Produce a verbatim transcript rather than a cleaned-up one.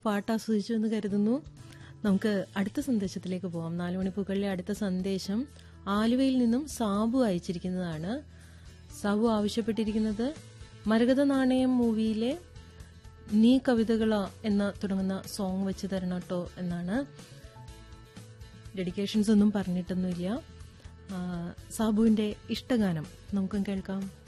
പാട്ട് ആസ്വദിച്ചു എന്ന് കരുതുന്നു. നമുക്ക് അടുത്ത സന്ദേശത്തിലേക്ക് പോവാം. നാലുമണിപ്പൂക്കളിലെ അടുത്ത സന്ദേശം ആലുവയിൽ നിന്നും സാബു അയച്ചിരിക്കുന്നതാണ്. സാബു ആവശ്യപ്പെട്ടിരിക്കുന്നത് മരകത നാണയം മൂവിയിലെ നീ കവിതകള എന്ന തുടങ്ങുന്ന സോങ് വെച്ച് തരണട്ടോ എന്നാണ്. ഡെഡിക്കേഷൻസ് ഒന്നും പറഞ്ഞിട്ടൊന്നുമില്ല. സാബുവിന്റെ ഇഷ്ടഗാനം നമുക്കും കേൾക്കാം.